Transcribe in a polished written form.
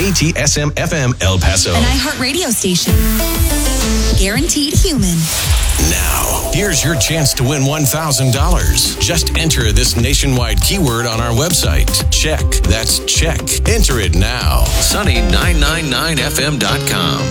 KTSM FM El Paso. An iHeart radio station. Guaranteed human. Now, here's your chance to win $1,000. Just enter this nationwide keyword on our website. Check. That's check. Enter it now. Sunny999fm.com.